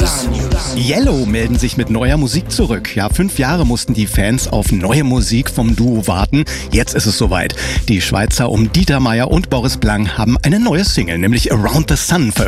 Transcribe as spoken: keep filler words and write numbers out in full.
News. Yellow melden sich mit neuer Musik zurück. Ja, fünf Jahre mussten die Fans auf neue Musik vom Duo warten. Jetzt ist es soweit. Die Schweizer um Dieter Meier und Boris Blank haben eine neue Single, nämlich Around the Sun, veröffentlicht.